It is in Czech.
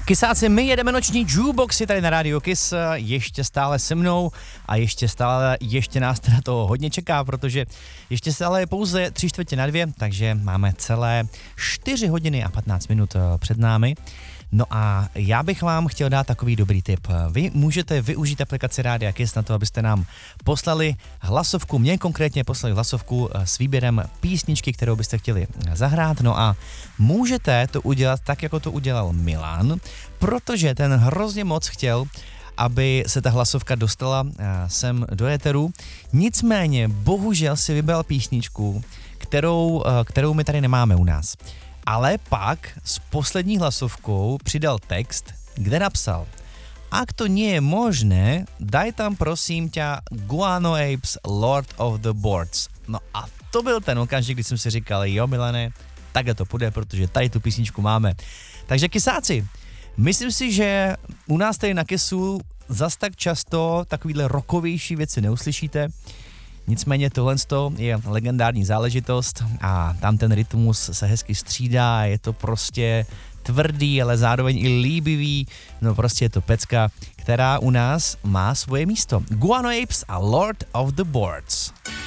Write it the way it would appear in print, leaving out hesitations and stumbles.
Kysáci, my jedeme noční jukeboxy tady na Radio Kiss, ještě stále se mnou a ještě nás teda toho hodně čeká, protože ještě stále je pouze 3:45, takže máme celé 4 hodiny a 15 minut před námi. No a já bych vám chtěl dát takový dobrý tip. Vy můžete využít aplikaci Rádia Kiss na to, abyste nám poslali hlasovku, mě konkrétně poslali hlasovku s výběrem písničky, kterou byste chtěli zahrát. No a můžete to udělat tak, jako to udělal Milan, protože ten hrozně moc chtěl, aby se ta hlasovka dostala sem do éteru. Nicméně, bohužel si vybral písničku, kterou my tady nemáme u nás. Ale pak s poslední hlasovkou přidal text, kde napsal: Ak to nie je možné, daj tam prosím ťa Guano Apes Lord of the Boards. No a to byl ten okamžik, kdy jsem si říkal, jo Milane, takhle to půjde, protože tady tu písničku máme. Takže kysáci, myslím si, že u nás tady na Kissu zas tak často takovýhle rockovější věci neuslyšíte. Nicméně tohle je legendární záležitost a tam ten rytmus se hezky střídá, je to prostě tvrdý, ale zároveň i líbivý, no prostě je to pecka, která u nás má svoje místo. Guano Apes a Lord of the Boards.